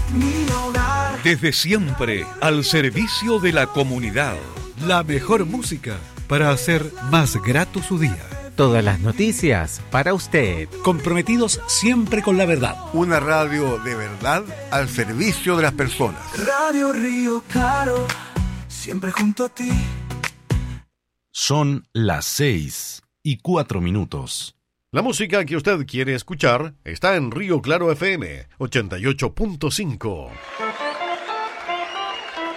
mi hogar. Desde siempre, al servicio de la comunidad. La mejor música para hacer más grato su día. Todas las noticias para usted. Comprometidos siempre con la verdad. Una radio de verdad al servicio de las personas. Radio Río Claro, siempre junto a ti. Son las 6:04. La música que usted quiere escuchar está en Río Claro FM 88.5.